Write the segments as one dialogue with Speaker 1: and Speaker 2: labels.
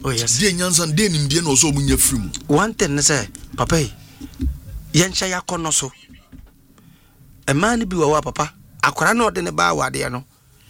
Speaker 1: Oh yes.
Speaker 2: Dey nyansa dey nimdie na so omunya firim.
Speaker 1: One thing say papa yencha yakono so. A man bi wa papa akwara na ode ne ba wade no.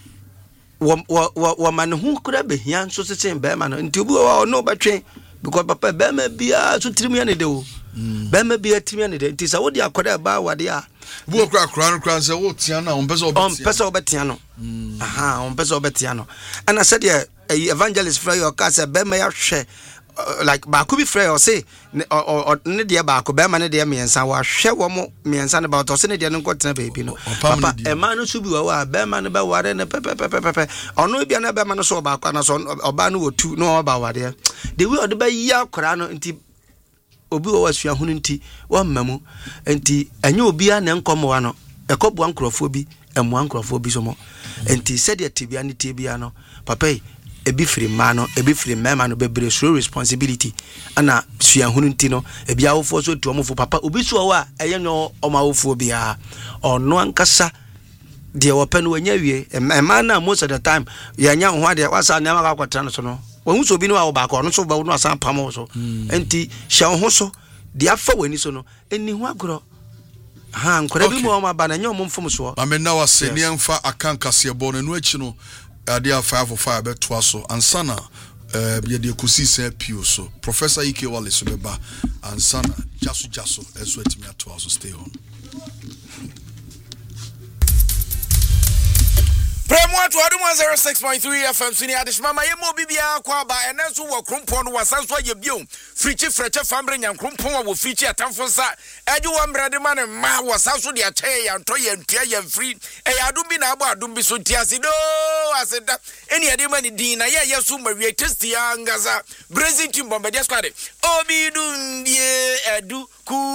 Speaker 1: Wo man hu kura behia nso sese be ma no nti obi wa no betwe because papa be ma bia so tirimi ne de o. Be ma bia tirimi ne de nti sa wo di akwara ba wade a
Speaker 2: wo kra say wo tia na on pese
Speaker 1: obetia no. Aha on pese obetia no. And I said yeah evangelist Frey or Casa Bema hwe like ba ku bi Frey or say or ne dia ba ku Bema ne dia miensa wa hwe wo mo miensa ne ba to se ne dia no nkotena baby no papa e ma no so bi wa Bema ne ba ware ne pepepepepe ono bia na Bema no so ba kwa na so oba no wotu no ba ware the way ode ba ya kora no nti obi wo wasua hunu nti wo mamu nti anya obi a ne nkomo wa no ekobo ankrofo bi emu ankrofo bi so mo nti said ya tibia ne tibia no papa ebi free mano ebi free mema no bebre so responsibility ana sua hunu nti no ebi awofo so tu omofo papa obi so wa eye no omawofo bia ono ankasa de wopen wanya wie ema na most of the time yanya ho ade wasa na maka kwatra no so no won so bi no wa ba ko no so ba no asan pam so enti hye ho so de afa wani so no eni ho agoro ha nkora bi mo ma ba na nya omfom so
Speaker 2: amena wase ne mfa akankase bo no no achi no adia 545 beto aso ansana ye de kusi se pio so Professor Ike Wallace beba ansana jaso eso etimi ato aso stay on
Speaker 3: Premo to Adum 106.3 FM sini adishima ma yemo bibia kwa ba enenso wo krompon wo sanso ye bio frichi freche fambre nyan krompon wo frichi atamfo sa eju wo mbrade ma ne ma wo sanso de ache ya nto ye ntua ye free e ya adum bi na abo adum bi so tiase do aseda eni ade ma ni din na ye yesu ma wie test ya ngaza Brazil team bombe dia squad obi dum bie edu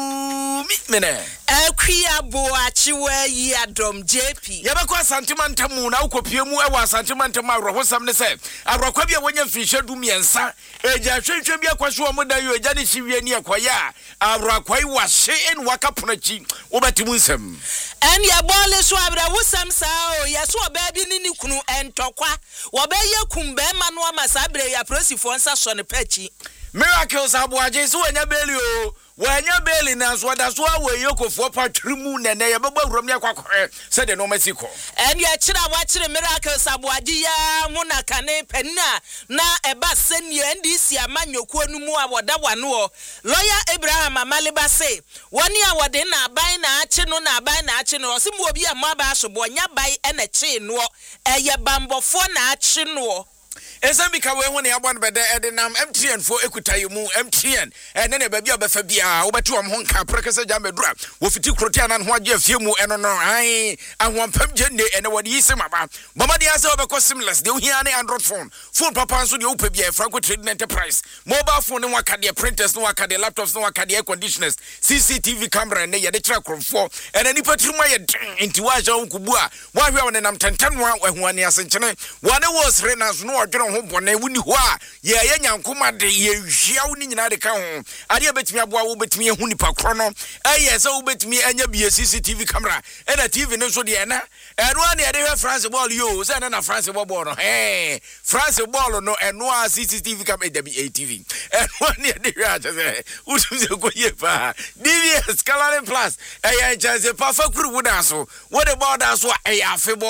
Speaker 3: kumi mene
Speaker 4: Ekwia boachiwe yi adom JP
Speaker 3: yabakwa santimantamu na ukopiemu ewa santimantamu arwahosam ne se arwakwa bia wonya mfishe du miensa eja hwehwe bia kwahwe omo da yo eja ne hwie ne akwaya arwakwa wahye en wakaponachi obatimu nsem
Speaker 4: en ya bole so abra wusam sao ya so obabi ni kunu entokwa wobeye kumbe manu amasabre ya prosifo nsa so ne pachi
Speaker 3: miracles abuaje so wanya belio wanya beli na so da so awe yokofo patrimu nene ye beba wuram ne kwakore se de no masiko
Speaker 4: en ya kira wa kire miracles abuaje ya huna kane penna na eba senie ndisi amanyoku anumu awoda wano lawyer Abraham Amaliba say woni awode na aban na ache no na aban na ache no osimu obi amaba asobo nya bai ene che no eye bambofo na ache no
Speaker 3: Ezambika we woni abon bede edenam MTN for ekutayimu MTN ne baabi obefa bia wobeti om ho nka prekese jamedura wo fiti krotia na ho age afiemu eno no ai ahwampam jende ene wodi yisemaba bomadi ase obekọ seamless de ohia ne Android phone papa nso de opa bia Franco Trading Enterprise mobile phone ne wakade printers ne wakade laptops ne wakade air conditioners CCTV camera ne ye de kira kromfo ene ni patruma ye enti wa ja nkubu a wa hwe won nam tantanwa ahwane asenkyene wane wo sre na so no odwere ho bone wuni ho a ye nyankoma de ye hwia woni nyina de ka ho ade betimi aboa wo betimi ehu nipa kro no eye se wo betimi anya bia CCTV camera ena TV ne so de na eno ane de hwe France ball yo se na France ball no France ball no eno a CCTV camera de ATV eno ane de hwe a se utum se ko ye pa DVS Coloring Plus eye chance pa fa kuru wuda so wo de ball da so eye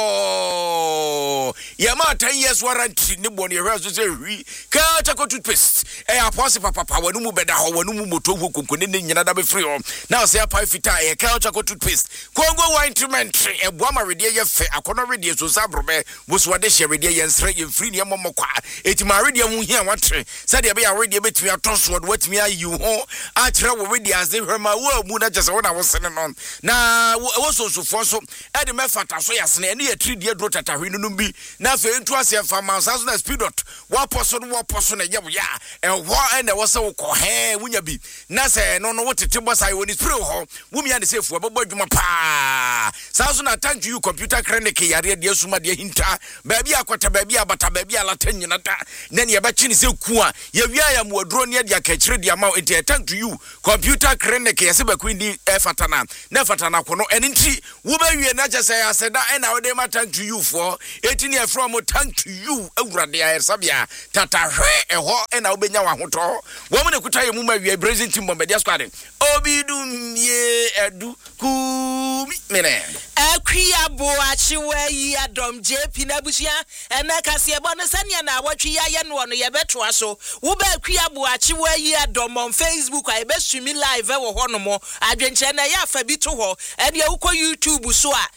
Speaker 3: afebo ye ma 10 years warranty ne bone ye hwe so se hwi ka chako toothpaste apostle papa wanu mu beda ho wanu mu moto ho konkone ne nyina da be free ho na se apa fita e ka chako toothpaste kongo wine treatment eboa ma redie ye fe akono redie so sabrobe boso de hye redie ye nsre ye free ne momokwa etima redie hu hia watre se de be ya redie betimi atonso de watimi ayi ho a kire wo redie aze hwema wo mu na jese wo na wo sene no na wo so so e de me fata so yasene ne ye 3D dro tata hwi no bi na fe ntu ase fa ma so na speedot wo poso na ye wo ya ho ene wo se wo ko he wunya bi na se no wo tete bosa woni spray ho wumia ne se fu ababo adwuma pa sa so na thank you computer clinic yare de asuma de hinta baabi akota baabi abata baabi alata nyina da na ne ba chini se ku a ye wia ya mo adro ne de akachire de ama enti thank you computer clinic yese ba kwindi fatana na fatana ko no enti wo ba wie na je se ya se da ena wo de ma thank you for enti ne from thank you awurade ya sabia tata eho na obenya wa hoto wo mu ne kuta ye mu ma wi Brazil team Bombardier squad obi dum ye edu ku mene
Speaker 4: akria bo achiwe yi adom JP na busia ena kase ebo no sania na awatwi ya ye no ye betoa so wo ba akria bo achiwe yi adom on Facebook ai be stream live wo ho no mo adwenche na ya fa bi to ho e de ukọ YouTube so a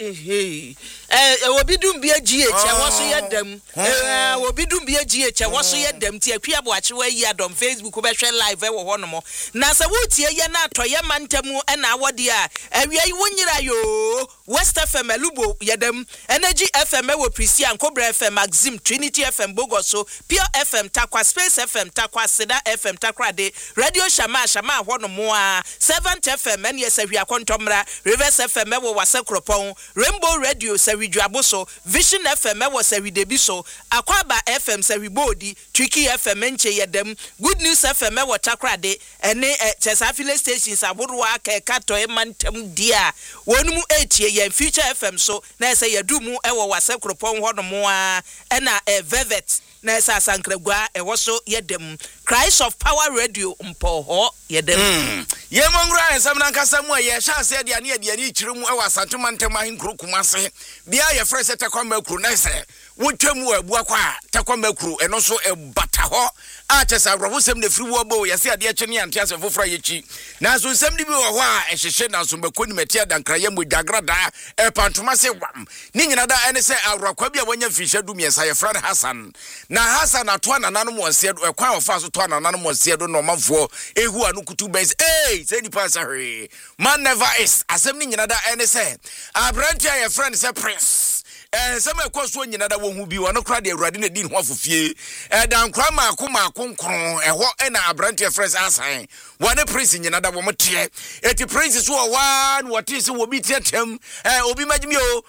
Speaker 4: obi dum bia GH woso ye dam obi dum bia GH woso ye dam ti akria bo achiwe yi adom Facebook wo be hwe live wo ho no mo na se wo tie ye na atoye mantamu na awode a awia yi wonyira yo West FM Lubo yedem Energy FM wo Prisia Cobra FM Maxim Trinity FM Bogoso Pure FM Takwa Space FM Takwa Seda FM Takrade Radio Shama hono mo a 7th FM en yesahia kontomra Reverse FM wo Wasekropon Rainbow Radio Sawiduaboso Vision FM wo Sawidebiso Akwaba FM Sawibodi Tricky FM enche yedem Good News FM wo Takrade ene Chesafile stations abodwa ka kato emantam dia wonum etie ye Future FM so na say yadumu ewo Wasekropon hono mo a na Velvet na esa sankragwa ewo so yedem Christ of Power Radio mpo ho yedem
Speaker 3: ye mongura ensam na nkasa mu ye sha ase de ane de ani kire mu ewo asantuma ntema hinkru kumase bia ye fresh tekwama kru na se wotwamu abu akwa tekwama kru eno so ebata ho a chesa brofosem ne firi wo bo ye se ade chene ante ase fofora yechi na so nsem di bi wo ho a ehhehye na so makoni meti adankraya mu dagrada pantuma se wam ni nyina da ene se awrakwa bia wonya fisha du miensa ye Fred Hassan na Hassan ato nanano mo nse do ekwan ofa so to nanano mo nse do no mafo ehu anu kutu base say ni pass hurry man never is asem ni nyina da ene se abrantia ye friend se Prince some ekwoso nyina da wo hu bi wono kra de awurade na di ho afofie dan kra maako nkron eho na abrantia friends asan wone Prince nyina da wo mte eti Prince so one what is wo bi tietem obi magimio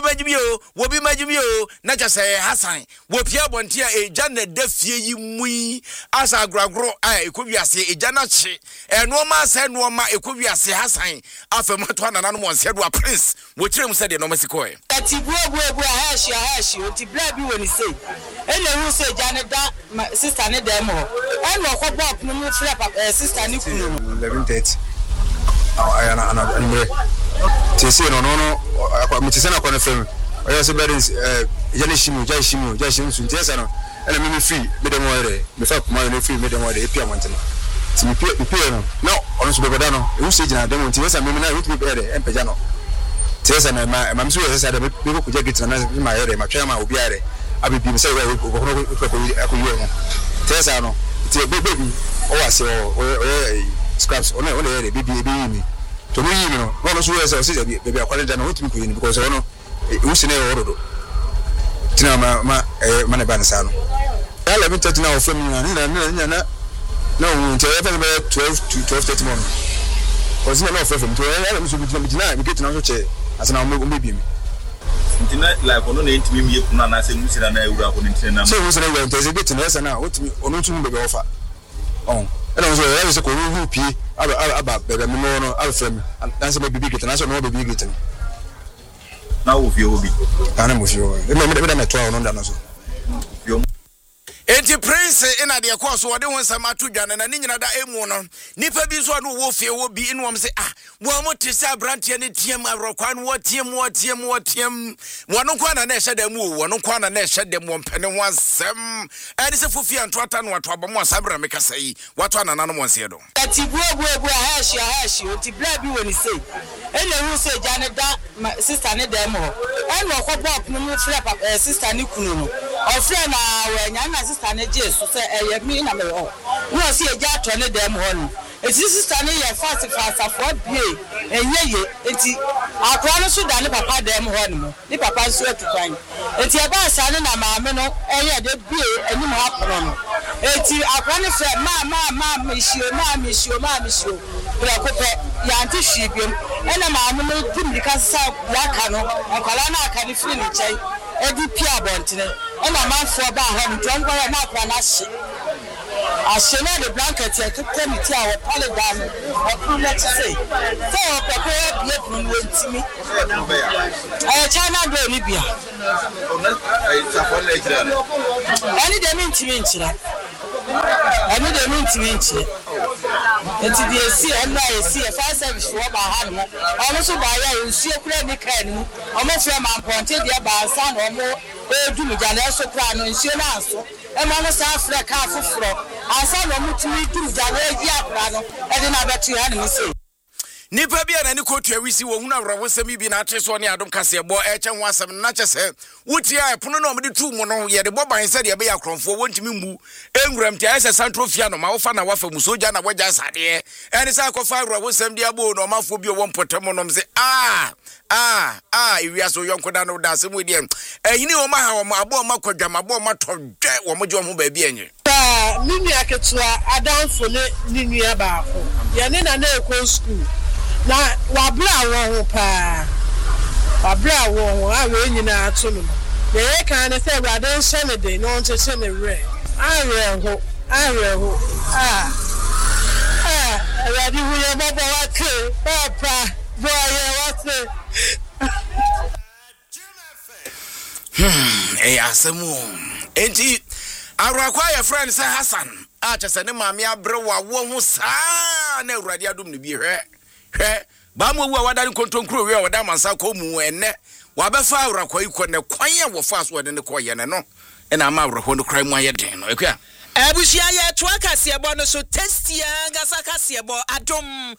Speaker 3: wobi magimio na ja say Hassan wo pia bontia eja na da fie yi mui asa agragro ekowiase eja na che no ma say no ma ekowiase Hassan afemato anana no nse do Prince wo kirem se de no masikoe
Speaker 4: ati buo hashi oti bla bi woni say ene hu say janeda sister ne dem ho ene okobop no mu frɛ sister ne kunu
Speaker 5: 11:30 ana nimre tese no mitise na kone fem oya se bedins jani shimu suntesa no ene mi free me dem wore me fa kuma no free me dem wore epia montena ti mi pie no ono so beboda no e hu say jana dem ntisa me na hit me bere empeja no tesa na ma msu yesa da be ko je gitna na ma yere ma twema obi are abibi me say we ko akoyi no tesa no ti baby o wase o scraps one yere bibi mi to no yi mi no no so yesa o say baby akwale da no wotimi ko yin because no e se na e orodo tina ma ne ba ne sa no ala bi tatina o fam ni na no nte e fa be 12:30 morning because na no fam to ala mi so bi na mi get na so che asana o mebi mi
Speaker 6: ntina like ono na ntimi mi ekuna na se musira na ewura ko ntina na
Speaker 5: so musira we nte se bit na esa na otimi ono tumi bebe ofa on ela so ya se ko hu pi aba bebe mi no aba fam na se bibi get na so no bibi get
Speaker 6: na wo fi obi
Speaker 5: ana mo fi o me na to ono nda na so
Speaker 3: enti Prince ina de course wo de won sama to dwane na ni nyina da emu no nipa bi so no wo fie wo bi inu wom se wo mo te sa brantie ne tiem awrokwa no wo tiem wono kwa na ehye da mu wono kwa na ehye da mu mpene ho asem ade se fofi anto ata no wato abamo asabra me kasa yi wato anana no wonse do
Speaker 4: ati buo hashi oti bla bi woni sei ene hu se jane da sister ne dem ho ene okobop no mu frɛ sister ne kunu no o frɛ na wanya na sister ne Jesus say mi na me ho no se eja to ne dem ho no eti sister ne ye fast for bie enye eti akwa no so da ne papa dem ho no ni papa so atukwan eti e ba sa ne na maame no enye de bie enim ho akono no eti akwa ne frɛ ma mishio bra kope ya anti hwibiem ena maame no dimrika sa waka no akwala na aka ne firi ne kyai edi pia bontene ena manfo ba ho ntwan kwa na akwa na hye
Speaker 7: Ashena the blanket ya committee our polygon or let say. So prepare be with me. China go Libya. Any them into I need a minty. And to be a sea and I see a fire service for my hand. Also by you see a credit card. Almost from my pointed there by son or more. Do me than also plan on Sianas. And I was after a car for floor. I saw no much me to the and then I bet you had say.
Speaker 3: Nipa bia na ne kotu awisi wo huna wra wosemi bi na atreso ne adom kase bo eche ho asem na chese wutia epono na omde tu mu no ye de boban se de be ya kronfo wontimi mu enguram tia ese santrofia no ma wo fa na wafa mu soja na waja sade ene sa kofa wra wosem dia bo no mafo bi wo mpotem no mse iwia so yonko da no da se mu die ehini wo ma ha wo abo ma kwadwam abo ma todwe wo mo je wo ba bi enye
Speaker 7: nini aketua adanfo ne nini abaako ye ne na ekɔ school na wabra wo pa wabra wo awe nyina ato no ye kan ne say brade nhyɛ de no nkyekye ne re awe ho awadi hu ye baba wake papa boye wate
Speaker 3: asemu enti Arakwa your friend say Hassan. Chese ne maame abrewa wo ho saa na awurade adom ne bi hwɛ ba mo wu awada nkontonkro wi awada mansa ko mu enne wa befa Arakwa iko ne kwan ya wo fa so de ne ko ye ne no na ma awrako no krai mu ayeden no ekua
Speaker 4: Abushia ye toa kasebo no so testia ngasa kasebo adom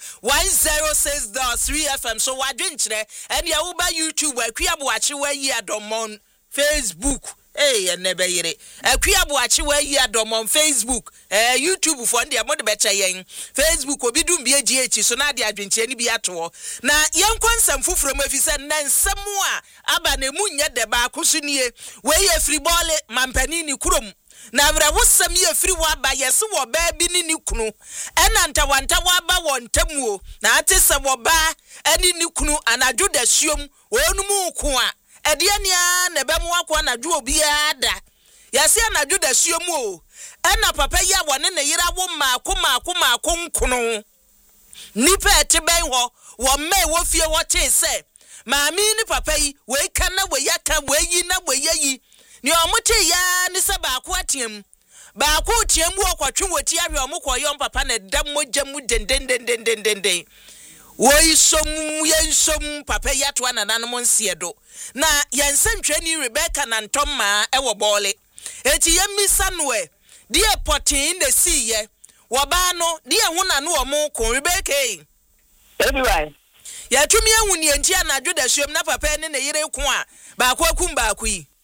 Speaker 4: 106.3 FM so wadwenkyere ene ya wo ba YouTube akuabo achi wa yi adomon Facebook nebe yire akuabo achi wa yi adomon Facebook YouTube for ndia mo de becha yen Facebook obi dum bi agh so na de adwenkyere ni bi ato na yen kwansam fufuro mafise na nsem a aba na mu nye de ba akosunie we ye free ball mampani ni kurom na bra wosam ye firi wa ba yese wo ba bi ni kunu ena ntawanta wa ba wo ntamuo na ate se wo ba ani ni kunu anadwo da suom onumu ko a ede ania na be mo akwa anadwo obi ada yese anadwo da suom o ena papa ya wone ne yira wo maako nkunu nipa eteben ho wo me wo fie wo te se maami ni papa yi we kan na we yaka we yi na we yi ni omote ya ni se ba ko atiem ba ko tiem wo kwatwe woti ahwe omko yo papa na dam mojamu dendendendendenden wo isom yensom papa ya to anana mo nsiedo na yensentwe ni Rebecca na ntomma e wo bole eti yemisa noe die potin na siye wo ba no die huna no omo ko Rebecca
Speaker 8: everywhere
Speaker 4: ya tumi ehun ni enti anadwo da suom na papa ne yire ko a ba ko akum ba ko yi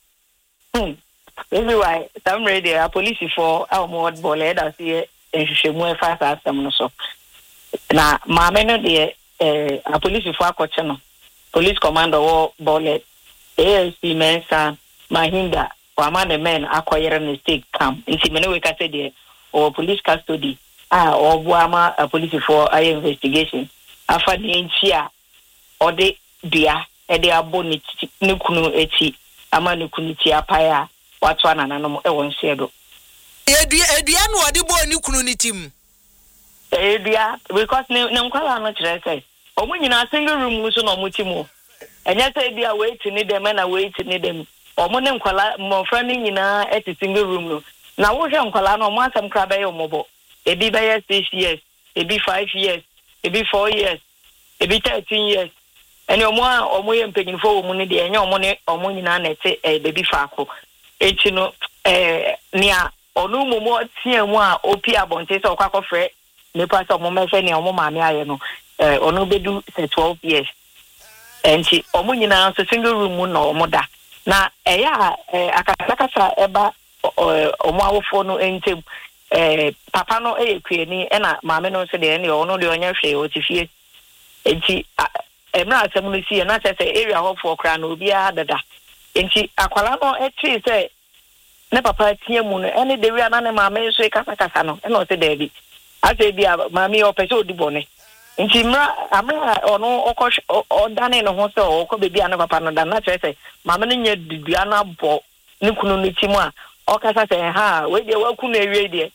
Speaker 8: everywhere some radio police for our mod ball head see ehwehwemu fast asem no so na maame no de a police for akɔche no police commander wo ball ASP Mensa Mahinda wama the men akoyere no stake camp nti me no we ka say de or police custody or buama a police for investigation afa de nchi a ode dua e de abo ne kunu eti ama ne kunu ti apaya watu anananom e won sedo
Speaker 4: edua no ode bo ni kunu ni tim
Speaker 8: edua because ne nkwala no kire say omo nyina single room so no mutimu enya say dia wait ni dem na wait ni dem omo ne nkwala mo fra ni nyina eti single room no na wo hwe nkwala no mo asem kra be yo mobo ebi be 6 years ebi 5 years ebi 4 years ebi 13 years ene omo ye mpanyinfo wo mu ne de enya omo nyina na ete baby faako echi no nia onu mumo tie mu a opi abonte se okwa frɛ ne pa se omo mefe ne omo maame aye no onu bedu 12 years enti omo nyina so single room no omo da na eya akakasa eba omo awofo no entem papa no eyekueni na maame no se de ne ono de onya hwe o tifie enti emra asem no si na se area ho for kra no obi a dada enti akwala no etri se ne papa tie mu no ene de wi ana ne maame so kasa no ene o se de bi ase bi maame o pese odibone enti amra ono odane no ho se o bebi ana papa no da na se maame no nya dudua na bo ne kunu no timu a o kasa se ha we de wa kunu ewie de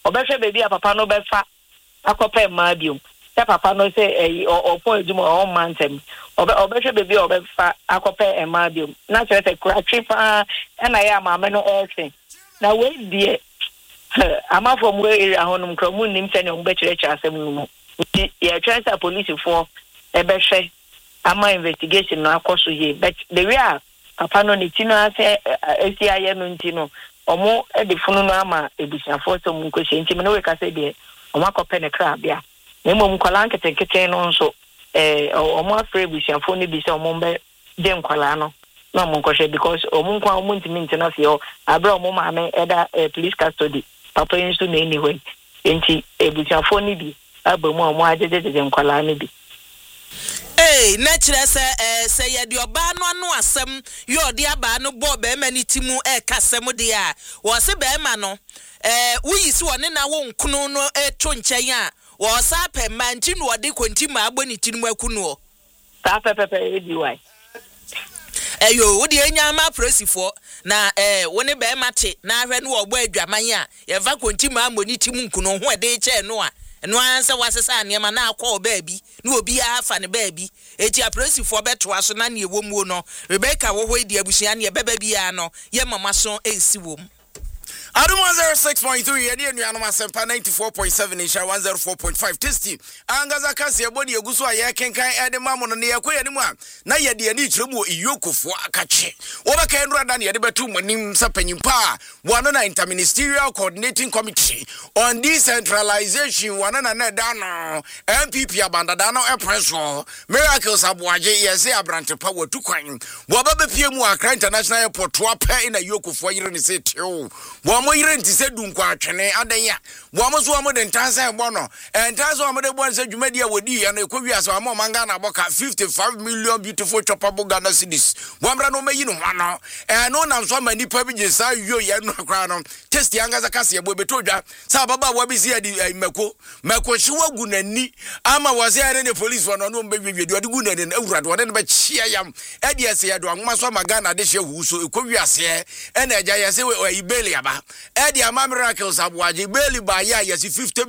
Speaker 8: obehwe baby a papa no befa akope ma biom se papa no say opo eduma o mantem obehwe baby obefa akope ma biom na chere say kura twipa na ya maame no ese na we die ama from we area honum kromu nim se ne o bechirechi asem no ye transfer police for ebehwe ama investigation no akoso ye but the way papa no ne tino ase aye no ntino omo edifunu no ama ebusiafo so mu nkohye nti me no we ka se de omo akope ne kra bia na mom kwala nkete no nso omo afre ebusiafo ne bi se omo mbe de nkwala no na omo nkohye because omo nkwa omo ntimi ntina se o abra omo maame eda police custody papa nso na anyway nti ebusiafo ne bi abamu omo ajejeje nkwala ne bi
Speaker 4: naturally say ye di oba no anu asem ye odi aba no bo be ma ni timu kasem de a wo se be ma no wuyi si woni na wo nkunu no to nchen a wo sa pe manti no odi konti ma agbo ni timu akunu o
Speaker 8: ta pepepe edi wai
Speaker 4: yo wo di enya ma presifo na woni be ma te na ahwe no ogbo adwaman a ye va konti ma agbo ni timu nkunu ho de che no a no ansa wasesa niema na akwa baabi na obi afa ne baabi eti apresi fo beto aso na ne ewomuo no Rebecca wo ho edi abusua ne beba bia no ye mama so ensi wom
Speaker 3: Adam 106.3 and you are 94.7 in 104.5 testy. Angaza kasi ya body eguso ya kenkan ede mamu na ya koya ni mu na ye de ani kiremu iyokofo akache. Oba kan rada na ye de betu monim sapanyimpa wano na interministerial coordinating committee on decentralization wano na dano MPP abandada no epreso miracles abuaje yese abrantepa watu kwan. Woba bepie mu Accra International Airport to apa ina iyokofo yire ni se teo. Wamo yire nti se du nkwa atwene adanya wamo so wamo de ntansa ebo no ntansa wamo de bo nse dwumadi a wodi ya na ekowiase wamo manga na boka 55 million beautiful choppable Ghana cedis wamra no mayi no hwano no nam so ma nipa bi je sa yo ya no akra no test yanga za kase ebo betodwa sa baba wa bi si adi mako hyewa gu nani ama wase ya ne police wono no mbedwedwe odi gu nani awurade wode ne ba chia yam edi ase ya do anwoma so ma Ghana de hye hu so ekowiase ena agya ya se we ibeli aba Eddie Ama Miracles abuaje beli ba ya yesi 50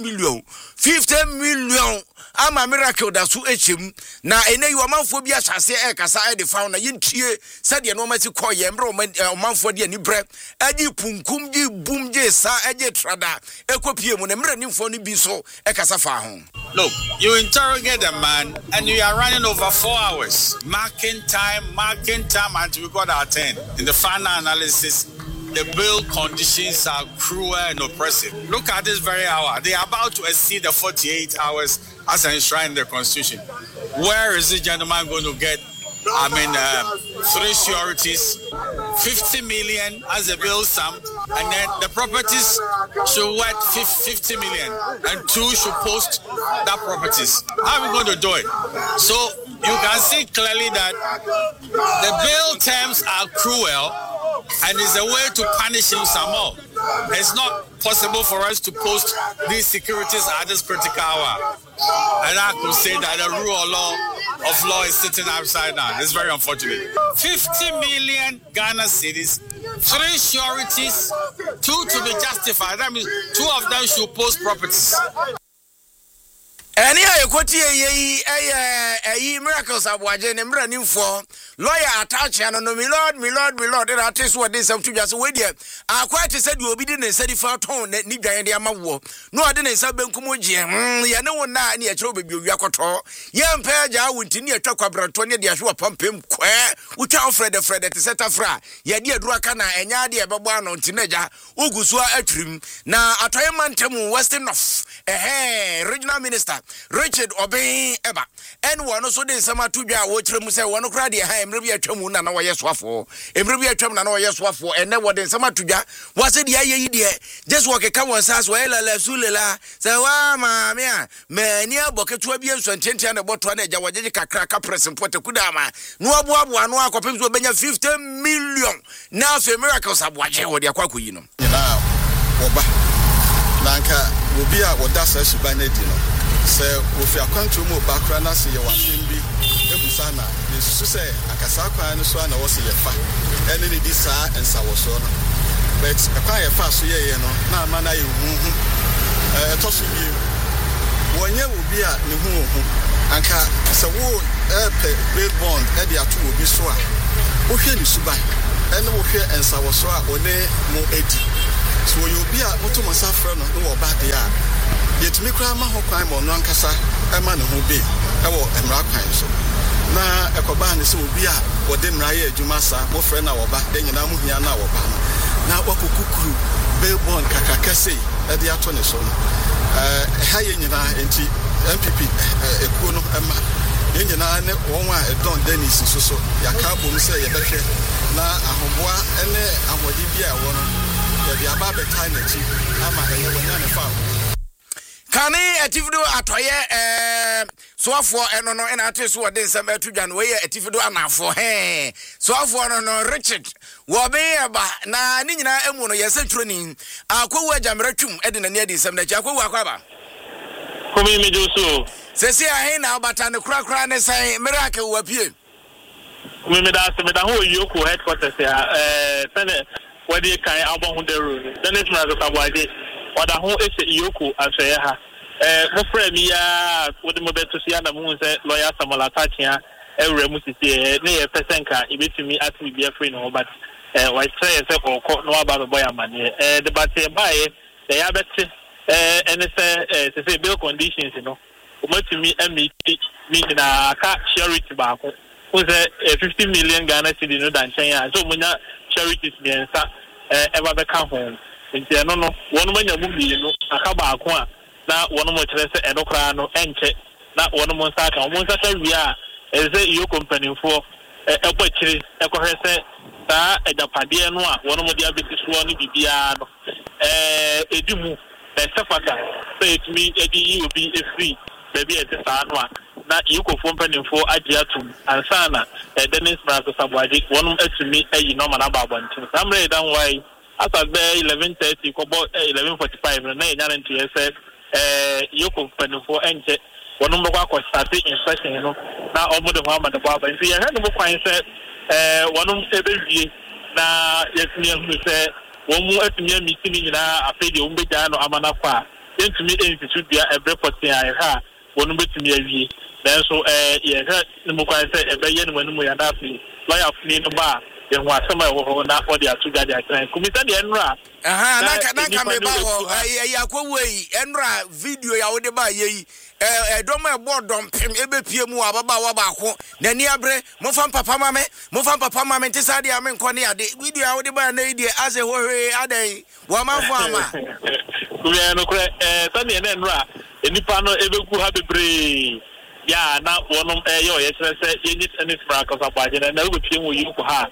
Speaker 3: million ama miracle da su echem na ene yi omanfo bi asase kasa e de found na yintie sade no masi ko ye mbre omanfo de ani bre adi punkum ji bum je sa eje trada ekopie mu na mbre nimfo no bi so e kasa fa ho.
Speaker 9: Look, you interrogate a man and you are running over 4 hours marking time until we got our turn. In the final analysis, the bail conditions are cruel and oppressive. Look at this very hour. They are about to exceed the 48 hours as enshrined in the Constitution. Where is this gentleman going to get, 3 sureties, 50 million as a bail sum, and then the properties should worth 50 million, and 2 should post that properties. How are we going to do it? So you can see clearly that the bail terms are cruel, and it's a way to punish him some more. It's not possible for us to post these securities at this critical hour. And I could say that the rule of law is sitting upside down. It's very unfortunate. 50 million Ghana cedis, 3 sureties, 2 to be justified. That means 2 of them should post properties.
Speaker 3: Any ayekoti eyi miracles abuaje ne mra nimfo lawyer attach no my lord that is what this am to just we there akwa te said obi di ne sadi fa ton ni dwan de amawo no ade ne sa benkum gye ye ne wona ne ye kire obebi owi akoto ye mpa agya wonti ne atwa kwabranto ne de ahwe pampem kwa utwa ofred te seta fra ye de aduru aka na enya de ebebo ano nti ne agya oguso atrim na atoye mantem western north regional minister Richard Obey Eba and one also did some to be a watcher mu say one crowd here emre bi atwamu na wo yeswafo emre bi atwam na wo yeswafo and then what then some to ja was it ye there just walk a come on sas well la sulela say wa ma me a mani aboketu bi enso ntente na boto na ja wajeje kakra ka press pote kudama no aboabo ano akopem so benya 50 million now for miracles aboaje wo de akwakoyi no
Speaker 2: na oba nanka obi a woda sa shiba na di no se ofi akwantu mu bakra na se ye wasen bi ebusa na yesu se akasa kwan no so na wo se ye fa ene ni di sa ensa wo so no but akwa ye fa so ye no na ama na ye huhu
Speaker 10: ɛtɔ so bie wɔnyɛ obi a ne ho anka sɛ wo ɛpɛ bail bond ɛde ato obi so a wohwɛ ne suban ɛne wohwɛ nsawɔso a ɔne mo adi so wɔyɛ obi a moto mo nsa frɛ no ne wɔ ba de a yɛtumi koraa ma ho kwan ma ɔno ankasa ɛma ne ho bail ɛwɔ mmara kwan so na ɛkɔbaa ne sɛ obi a wɔde mmara yɛ adwuma saa mofrɛ no a wɔba dɛ nyinaa mo hia no a wɔba no na wakɔkukuru bail bond kakrakɛsei ɛde ato ne so no ɛha yɛ nyinaa enti MPP ekuo no ɛma yɛn nyinaa ne wɔn a ɛdɔn Dennis so yɛaka bom sɛ yɛbɛhwɛ na ahoboa ne ahode bi a wɔn yɛde aba bɛtae n'akyi ama ɛyɛ wɔnya ne fa
Speaker 3: kane atifido atoyɛ soafoɔ ɛno no ɛna ate so wɔde nsɛm ɛto dwa no wɔyɛ atifido anafoɔ soafoɔ no Richard wɔbɛyɛ ba na ne nyinaa emu no yɛsɛ twroni akɔwu agyamra twum ɛde n'ani adi nsɛm n'akyi akɔwu akɔba
Speaker 11: Kumi mi joso.
Speaker 3: Sesi ahe na abata ne kura ne san miracle wapie.
Speaker 11: Kumi mi da se me da ho Yoko headquarters ya sene wadi kan abon ho dero. Dennis Miracle Sabwaje. Wada ho ese Yoko ahwe ha. Mo frɛ mi ya wodi mo beto sia na mo sɛ lawyer Samuel Atachia ewre mu sisi ne ye pesenka ibetumi ati bia free no but why say sɛ kokɔ no aba boy amane the but bae they ya beti and it's say bill conditions, you know. Umatumi MET meaning aka charity back. Who's 50 million Ghana cedi no dan China. So munya charities me nsa ever beka home. Nti no no one man yamu bi no aka baako a na one mo kyerɛ sɛ ɛno kra no ɛnkyɛ na one mo nsa aka mo nsa ka wi a ɛsɛ iyo company for ɛkɔ kyerɛ ɛkɔhwɛ sɛ saa ɛjapadeɛ no a one mo de abɛsi so no bibia no edimu Sefata, say it me, Eddie, you be a free, baby at the Sanwa. Now you go from penny for Adiatum, and Sana, Dennis Miracle Sabwaji, one to me, a normal about one. I'm ready down why, as I bear 11:30, about 11:45, and 9 to SF, you go penny for Enche, one number was starting in session, you know, now almost the one at the bar. And see, I had no point said, one of every now, yes, me who said, one more at me meeting na afei de umbeja no amana kwa entumi institute bia report ya ha wonu betumi awie nanso ye ha nemu kwa se ebeye no manu ya na afei lawyer funi no ba ye ho asema ho na odi atuga de atran komita de enra
Speaker 3: na me ba ho ya kwowei enra video ya wo de ba ye dom e bodom pem ebepie mu ababa wa ba ko na ni abre mo fam papa mame ntisa de ame nkone ade video ya wo de ba na ide ase hohwe adan wa manfo ama
Speaker 11: kuya no kure sani enra enipa no ebeku ha bebre ya na wonom yo ye kyerɛ sɛ yenit Dennis Miracle Sabwaje na wobepie mu Yoko ha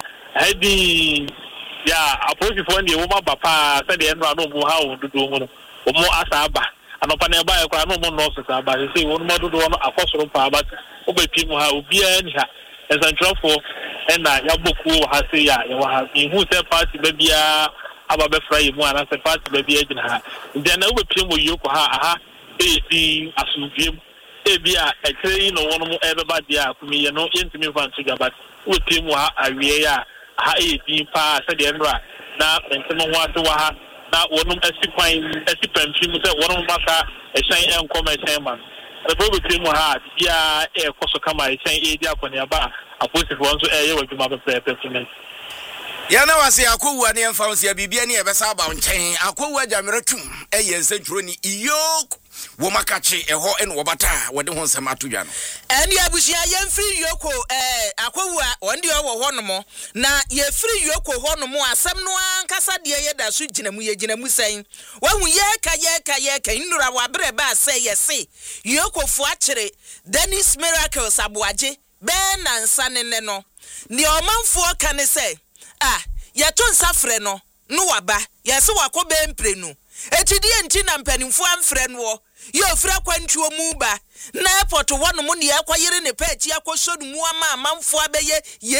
Speaker 11: adi ya aposifo ndi wo ba pa sɛ de enra no mo ha wo dodo mu no mo asa aba anopa na eba ekwa no mo no so aba se wo no dodo no akosoro pa aba obepie mu ha obia ni ha esantrofo na yaboku ha se ya ye wa ha hu sɛ party ba bia aba be fra yi mu ana sɛ party ba bia gina ha ndi na obepie mu Yoko ha aha di asumdiem ebia ekere no wono mo ebeba dia akumi ye no yentimi fan to gabat obepie mu ha awie ya ha di pa sɛ de nra na ntemo ho ase wa ha na wonom asi pamfi mu sɛ wonom baka ɛhyɛn ɛnkɔm ɛhyɛn man ɛbɛbɛpie mu ha bia ɛkɔ so kama ɛhyɛn ɛdi akɔneaba aposifoɔ nso ɛyɛ wadwuma pɛpɛɛpɛ fi
Speaker 3: yana wase akɔwu ane ɛmfa wo sɛ bibia ne ɛbɛsa aba nkyɛn akɔwu agyamera twum ɛyɛ nsɛntwerɛni Yoko wo makache ɛhɔ ɛne wɔbata wɔde ho nsɛm ato dwa no
Speaker 4: ɛne abusia yɛmfiri Yoko akɔwu a wɔnde ɔwɔ hɔ no mo na yɛfiri Yoko hɔ no mo asɛm no ankasa deɛ yɛda so gyina mu sɛn wahu yɛka nnura wabrɛ ba sɛ yɛse Yoko fo akyere Dennis Miracle Sabwaje bɛɛ na nsa ne no ne ɔmanfoɔ ka ne sɛ yɛto nsa frɛ no waba yɛse wakɔ bɛmprenu etidie nti na mpanimfo amfrɛ no ye ofra kwantuo mu ba na airport wono mo ne akoyere ne paati akoso mu ama amanfo abeye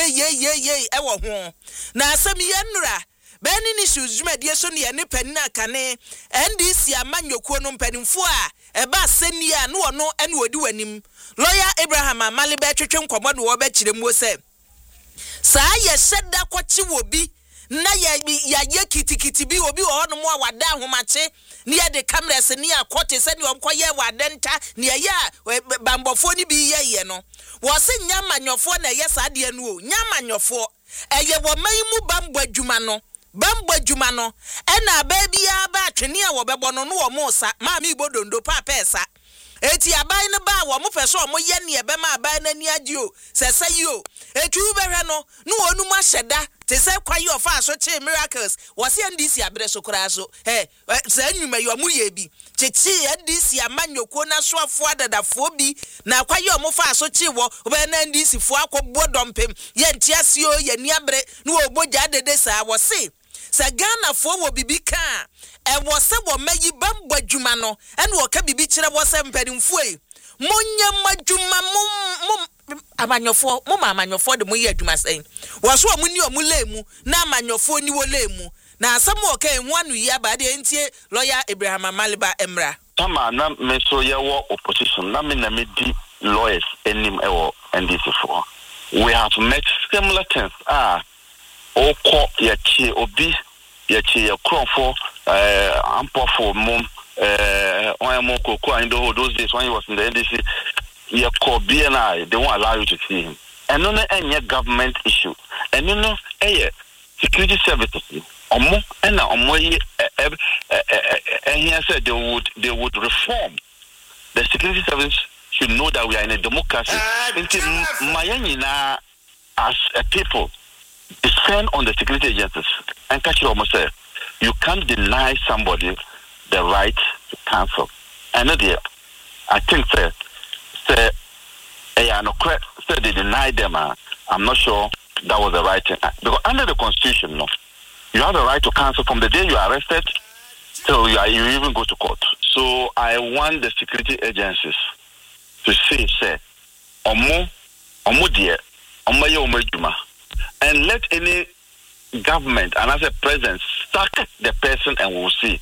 Speaker 4: ye ɛwɔ ho na asɛm ye nnura bɛni ni suzumedie so ne ne panina kane NDC amanyokuo no mpanimfo a ɛba asɛni a no ɔno ɛne odi wanim lawyer Abraham Amale bɛtwetwe nkɔmɔ no wɔbɛkyerɛ mu sɛ saa ye hyɛda kɔkye wɔ bi na ya kitikiti bi obi wo no mo a wada ahomache ne ya de cameras ne ya kote se ne omkoye wadenta ne ya bambofo ni bi ye no wo se nyamanyofo na ye sa de no o nyamanyofo eye wo man mu bambo adwuma no na ba bia ba twene a wo bebo no wo mo sa ma mi bodondo pa pesa eti aban ne ba wo mo pese o mo ye ne ebe ma aban na ni agi o sese yi o etu behwe no onu ma hyeda te se kwaye of aso che miracles wo se ndisi abre so kura so se nwuma yo mo ye bi chichi ndisi amanyoko na so afo adadafo bi na kwaye o mo fa aso che wo be na ndisi fo akobbo dompem ye ntiase o ye ni abre no obogya dede sa wo se Gana fo wo bibi ka wo se wo mayi bambo adwuma no ene wo ka bibi kire wo se mpanimfo e monye madwuma mum amanyofo amanyofo de mo ye adwuma sen wo so mo ni o mo lemu na amanyofo ni wo lemu na asam wo ka enhu anu yi aba de entie lawyer Abraham Amaliba emra
Speaker 12: tama na me so ye wo opposition na me di lawyers enim ewo NDC for we have met similar things oko yachi obi yachi yakrofo ampofo mum oyamo koko and those days when he was in the NDC yakọ BNI they won't allow you to see him and no any government issue and no security services omo and omo he said they would reform the security service should know that we are in a democracy as a people descend on the security agencies and catch you almost say you can't deny somebody the right to counsel. And I think say they deny them. I'm not sure that was the right thing. Because under the Constitution, no, you have the right to counsel from the day you are arrested till you even go to court. So I want the security agencies to say, Omo dear, Omo ye Omo juma. And let any government and as a president sack the person and we'll see.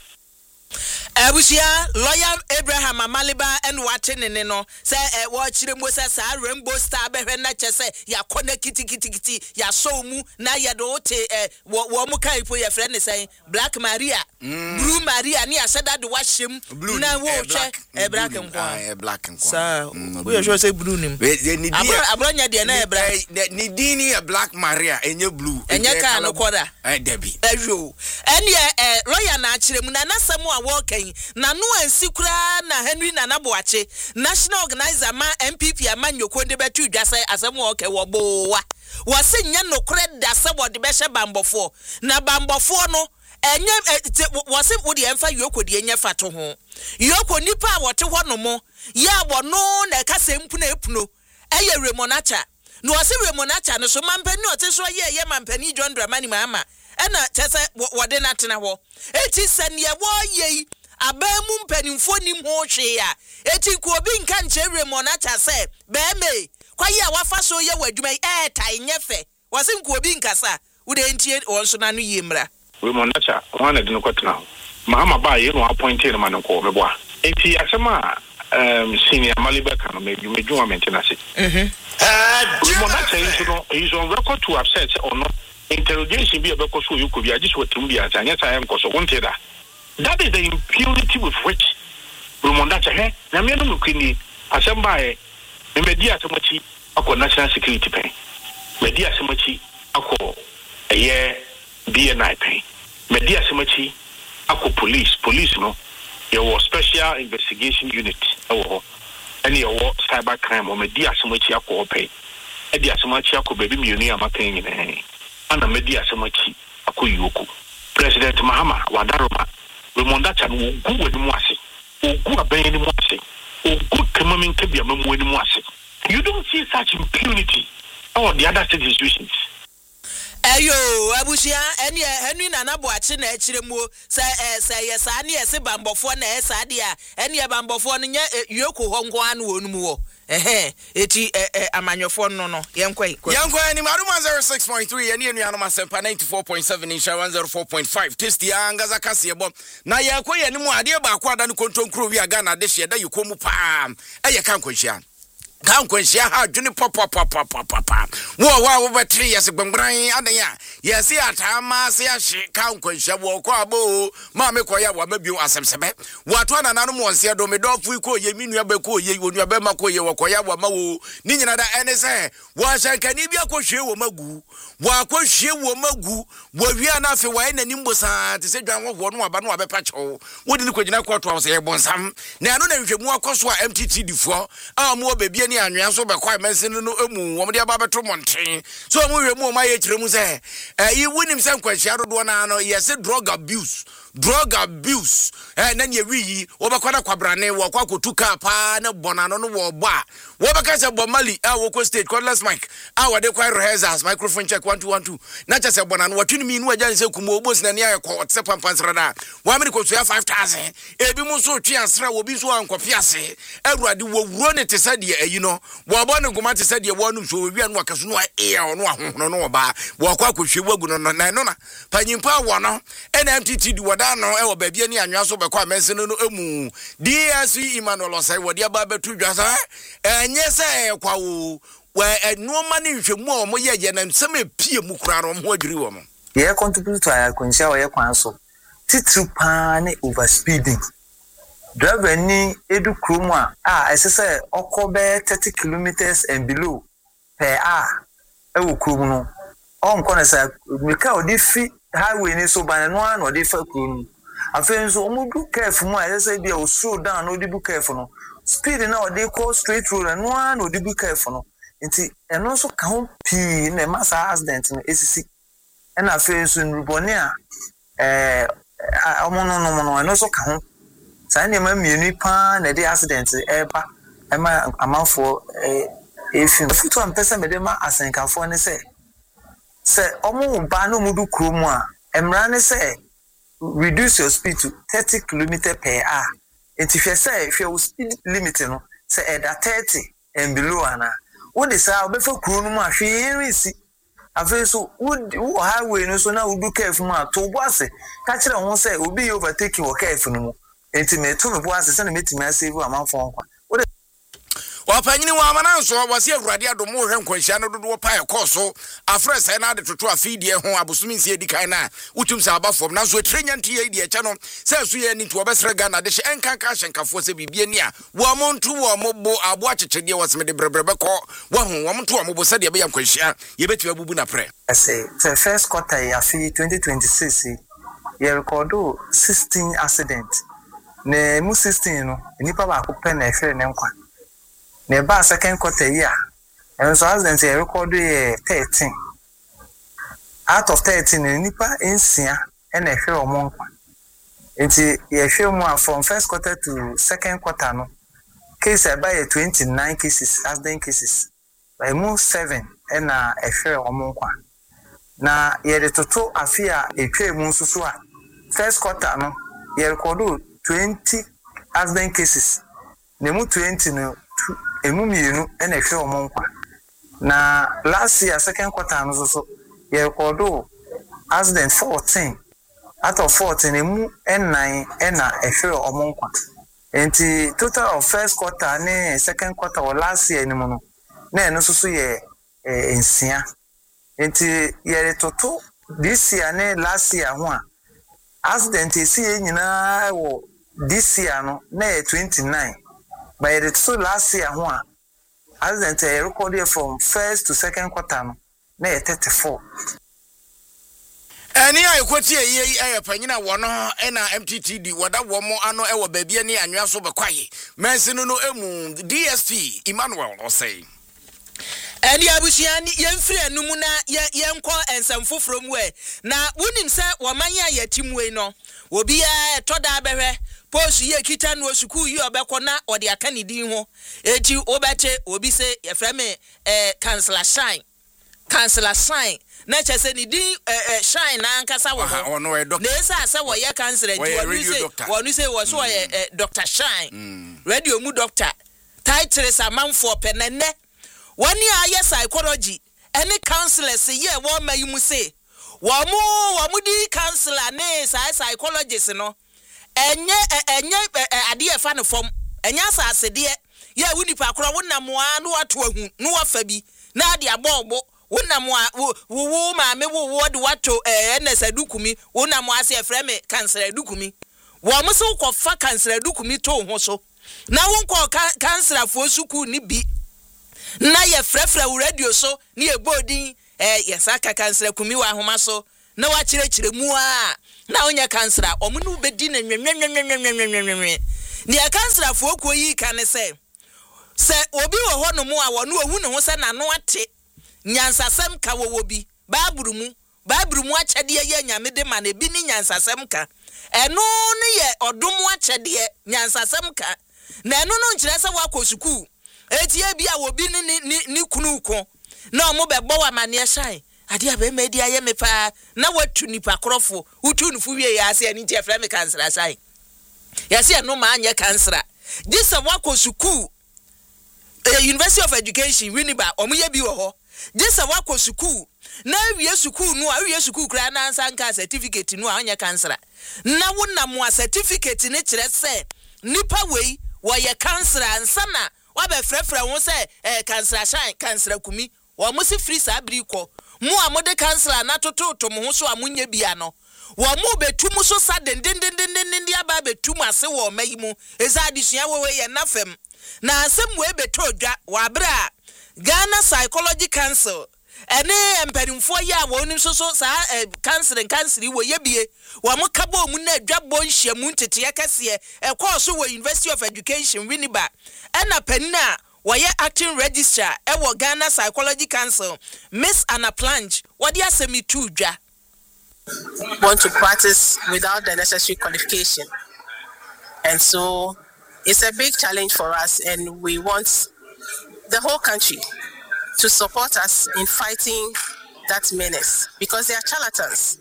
Speaker 4: Abusia lawyer Abraham Amaliba and watching no say watch Moses Rainbow Star behwe na chese ya kone kiti ya show mu na ya do te wo mu kai po ya friend say Black Maria Blue Maria ni aseda de washim na wo che black nkwa
Speaker 3: black nkwa
Speaker 4: sa we sure say blue nim abronya de na black
Speaker 3: ni dini Black Maria enye blue
Speaker 4: enye ka no koda
Speaker 3: debi
Speaker 4: ejo ene lawyer na akiremu na nasam a wo kan na no ansi kura na Henry Nanaboache national organizer ma MPP amanyoko de betu dwase asem wo ke wo bowa wo se nya no kure da se wo de be hye bambofo na bambofo no enye wo se wo de emfa yoko de enye fato ho yoko nipa a wote ho no mo ya wo no na ka se mpu na epuno eye Remonacha no wo se Remonacha no so mampani ote so ye mampani John Dramani Mahama ena chese wo de na tena ho eti sane wo ye abamu mpanimfo nim ho hwe ya eti ko obi nka nche Remonacha se be me kwaye a wafa so ye wadwuma tai nyefe wasim ko obi nkasa wo de ntie wonso na no yemra
Speaker 13: Remonacha wana de no kwetena Mahama ba ye no appointed man ko mebo a eti asema senior Amaliba kan medwuma maintenance Remonacha is on record to have said or not interrogation be about so you could be just what to be at and yes I am because wanted that is the impunity with which Remonacha na me no kini asamba media somachi akọ national security pen media somachi akọ BNI pen media somachi akọ police no your special investigation unit and your cyber crime or media somachi akọ pen media somachi akọ baby mioni amapen ni ana media somachi akọ yoko President Mahama wadaroma Remonacha no gu wani mu ase ogu aban ni mu ase ogu kamamin kabia mamu ni mu ase. You don't see such impunity or the other state institutions.
Speaker 4: Ayo abusia ene Henry Nanaboache na akiremu say yes ani ese bambofo na esa de a ene bambofo no nye yoko ho nko anu onum wo eti amanyofo no yenkwa
Speaker 3: ni maduma 06.3 ene anuanom asempa 94.7 insha 104.5 testi angaza kase bom na yakwa ye ni mu ade ba kwa da no kontonkro wi aga na de hye da yikomu pa eye kan kwahia kan kwanhyia ha adwene papa wo betre yes gbangran adan yes atama se ahye kan kwanhyia wo kɔ abo ma me kɔ ya wa mabiu asɛmsɛbɛ wato anana no mo nse do me dɔfo ko ye minua ba ko ye onua ba ma ko ye wo kɔ ya wa ma wo ni nyina da ene sɛ wo ahyɛnkani bi akɔhwie wo magu wo akɔhwie wo magu wo wia na afi wa ena nimbosa te sɛ dwan wo no aba no abepa kyɛw wo de ni kɔgyina kɔto a sɛ yɛbonsam na ano na nhwɛmu akɔso a MTT difo a mo bebia ni anwea so bɛkɔ amansin no emu wo de aba beto monten so mo hwɛmu ma yɛ kyerɛ mu sɛ yi wonim sɛ nkwahia dodo na no yes drug abuse na ne wi wo bɛkɔ na kwabrane wo kwa kotu ka pa na bonano no wo bɔ a wo bɛka sɛ bomali a wo ko stage cordless mic a wo de kwa rehearsals microphone check 1 2 1 2 na kyɛ sɛ bonano wo twini mi no agya sɛ kumo obos na ne ayɛ kɔ sɛ pampansra da wo amene ko tua 5000 ebi mu so twe asra wo bi so ankɔpe ase awurade wo wuro ne te sɛ de ayi no wo bɔ ne goma te sɛ de wo anum so wo wi anu akaso no a no ahohono no ba wo kwa kohwe wagu no na panyimpa wo no NMTT di wada no e wo babia ni anwa so bɛkɔ amansin no emu DSC Emmanuel Osai wo de aba betu dwasa enye sɛ kwa wo enoma ne nhwɛmu a mo ye na nsɛm epie mu kura no mo adwiri wo mo
Speaker 14: ye contribute to akwanhyia wo ye kwan so titru pa ne overspeeding driver ni edu krom a ɛsɛ sɛ ɔkɔ 30 kilometers and below per hour ewo krom no onko na sɛ meka odi fi highway ni so ban no an odi fa krom afen so omudu careful mu a ɛsɛ sɛ bia o slow down odi bu careful no speed na odi call straight road no an odi bu careful no nti ɛno so ka ho pii na masa accident no esisi ɛna afen so nrubɔne a no ɛno so ka ho saa ne ma mienu pa na de accident eba ema amanfo efim futu am pesa me de ma asenkafo ne sɛ omo ba no mudu kromu a emra ne sɛ reduce your speed to 30 km per hour enti hwɛ your speed limit no sɛ ɛda 30 and below ana wo de saa obefa kromu mu a hwe resi afi so wo highway no so na wo du careful mu a to bo ase ka kire ho sɛ obi overtake wo careful no mu enti me to me bo ase sɛ na metimi asave amanfo nkwa
Speaker 3: wapanyini wa amananso wase awurade adomo hwe nkwanhyia no dodo pa ekɔ so afre sɛ na de toto afidie ho abosumi nsie dikan na utum sɛ abafom na so trenya ntie die kyɛ no sɛ so yɛ ni to obɛsrɛ Ghana de hye enkanka hyenkafo sɛ bibie ni a wo mo nto wo mo bo abo akyekye de waseme de brebrebe kɔ wo ho wo mo to wo mo bo sɛ de be yankwanhyia ye beti abubu na pre
Speaker 14: the first quarter ya fi 2026 ye record 16 accident ne mu 16 no nipa ba ko pɛ na ehwere ne nkwa ne ba second quarter year and so accident ye record 13 out of 13 nipa ensia na ehwere o mo nkwa enti ye hwere mu from first quarter to second quarter no case about 29 cases accident cases by mu 7 na ehwere o mo nkwa na ye de toto afia etwa mu nsusu a first quarter no ye record 20 accident cases ne mu 20 no emu mienu na ehwe o monkwa na last year second quarter no so ye record accident 14 out of 14 emu 9 na ehwe o monkwa enti total of first quarter ne second quarter or last year ni mu no na eno so ye ensia enti ye toto this year ne last year ho a accident esi nyina wo this year no na 29 by the so last year ho a accident recorded from first to second quarter no na 34
Speaker 3: ani ayekoti ayepanyina wono na MTT di wada wo mo ano ewo babia ni anwa so bekwaye mensino no emu DSP Emmanuel Osai
Speaker 4: Eni abusiani yemfiri anumu na yenkɔ ensamfoforo mu na wonim sɛ wamanya yatimwe no obi a toda behwe posu ye kita no sukuu yi obekɔ na ode aka ne din ho eti obɛte obi se yeframe Councillor Shine na kyese ne din Shine na ankasa wo ho na esa sɛ wo ye councillor nti wonu se wo so ye Dr. Shine radio mu doctor title samanfo penene wani aye psychology any counselors ye wo mayimu say wo mu di counselor ne psychologist no enye ade e fa ne fom enye asase de ye wo nipa koro wo namoa no ato ahu no wafa bi na de abɔɔbɔ wo namoa wo ma me wo de wato NS adukumi wo namoa se efre me kansere adukumi wo mo se ko fa kansere adukumi to ho so na wo ko kansere afo suku ni bi na ye frefre wo radio so ni ebodin yesaka kansere kumi wa homa so na wa kyerɛkyerɛ mu a na onya kansere omo no bedi na nwenwenwenwenwenwenwenwen ni kansere afo ko yi kan se obi wo ho no mu a wo no ohu ne ho se na no ate nyansasem ka wo bi baaburu mu akyɛde ye nyame de ma na bi ni nyansasem ka ɛno ne ye ɔdom akyɛde nyansasem ka na ɛno no nkyerɛ sɛ wakosuku etie bi a wo bi ni kunu ko na ɔmo bɛbɔ wa mane ɛhyɛn ade a bɛma di ayɛ me pa na watu nipa korofo utu nufu wie ya ase ani tie frɛ me kansera sai ya se no ma anya kansera disa wakosuku University of Education Winneba ɔmo ye bi wɔ hɔ disa wakosuku na wie suku no a wie suku kra na ansa nka certificate no a anya kansera na wona mo certificate ne kyerɛ sɛ nipa wei wo ye kansera ansa na wabɛfrɛfrɛ wo sɛ kansera shine kansera kumi wo mo si free sa bri kɔ mu a mo de kansera na tototo mo ho so a munye bia no wo mo betum so sa den dia ba betum ase wo mayi mu eza adesua wo ye nafem na asem we betodwa wa bra Ghana Psychology Council ene emperimfo ya wo nim so sa counseling wo ye bie wo mo kabo mu na adwabo nhyiamu ntete kase course wo University of Education Winneba ena panina Waya acting registrar ewo Ghana Psychology Council Miss Anna Plange what dia semi tudwa
Speaker 15: want to practice without the necessary qualification, and so it's a big challenge for us, and we want the whole country to support us in fighting that menace, because they are charlatans,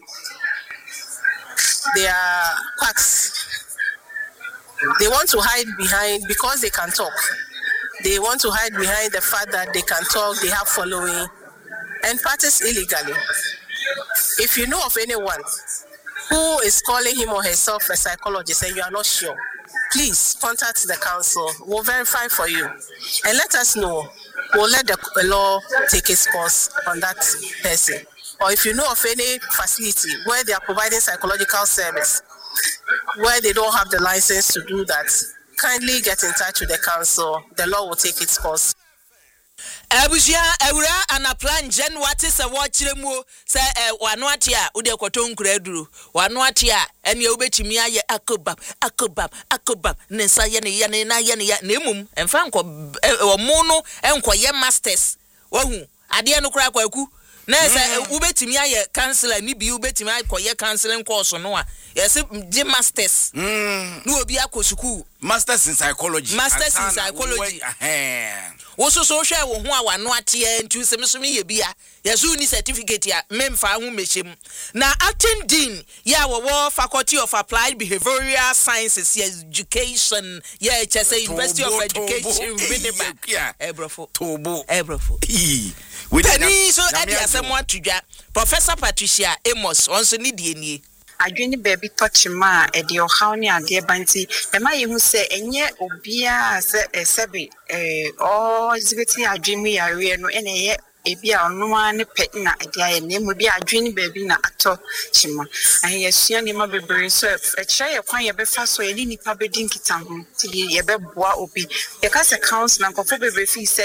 Speaker 15: they are quacks. They want to hide behind, because they can talk, they want to hide behind the fact that they can talk, they have following, and practice illegally. If you know of anyone who is calling him or herself a psychologist and you are not sure, please contact the council. We'll verify for you and let us know. We'll let the law take its course on that person. Or if you know of any facility where they are providing psychological service, where they don't have the license to do that, kindly get in touch with the council. The law will take its course.
Speaker 4: Abusia ewura ana plan gen wate se wo kiremu se wano atia ude kotonkura duru wano atia ene ubetimi aye akobab ne sa ye ne na emum emfa nko omo no enkoye masters wahu ade no kura kwaku na se ubetimi aye counselor ni bi ubetimi akoye counseling course no a yes di masters no obi akosuku
Speaker 3: masters in psychology
Speaker 4: wo so hwe wo ho a wano atia ntu semsemi ye bia yesu ni certificate ya memfa ho mechem na acting dean ya wo faculty of applied behavioral sciences education ya HSA University of Education Winneba ebrofo we so edi asemo atudwa Professor Patricia Amos onso ni die nie
Speaker 16: adwene baby touch ma e de ohaw ne ade banti e ma ye hu se enye obia se sebe o zibeti adwene yare no ene ye ebia ono ane pe na ade aye ne mu bi adwene baby na ato chima aye sua ne ma bebre so e kire ye kwan ye be fa so ye nipa be din kita ho ti ye be boa obi ye ka se council na nkofo bebre fi se